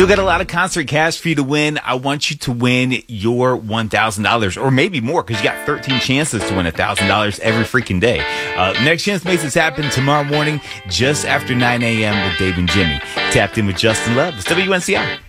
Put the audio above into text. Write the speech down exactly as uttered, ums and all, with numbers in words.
Still got a lot of concert cash for you to win. I want you to win your one thousand dollars or maybe more because you got thirteen chances to win one thousand dollars every freaking day. Uh, next chance makes this happen tomorrow morning just after nine a.m. with Dave and Jimmy. Tapped in with Justin Love. It's W N C R.